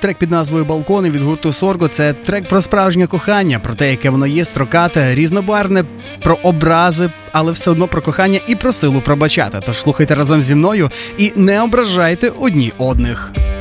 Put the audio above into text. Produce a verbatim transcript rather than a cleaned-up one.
трек під назвою «Балкони» від гурту Sorgo – це трек про справжнє кохання, про те, яке воно є, строкате, різнобарвне, про образи, але все одно про кохання і про силу пробачати. Тож слухайте разом зі мною і не ображайте одні одних.